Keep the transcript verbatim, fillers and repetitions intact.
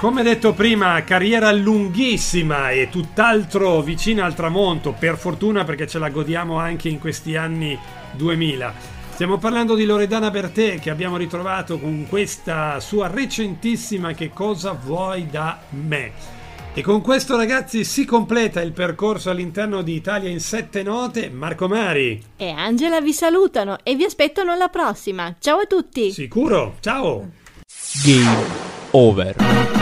Come detto prima, carriera lunghissima e tutt'altro vicina al tramonto, per fortuna, perché ce la godiamo anche in questi anni duemila. Stiamo parlando di Loredana Bertè, che abbiamo ritrovato con questa sua recentissima Che cosa vuoi da me. E con questo, ragazzi, si completa il percorso all'interno di Italia in sette note. Marco Mari e Angela vi salutano e vi aspettano alla prossima. Ciao a tutti. Sicuro, ciao. Game over.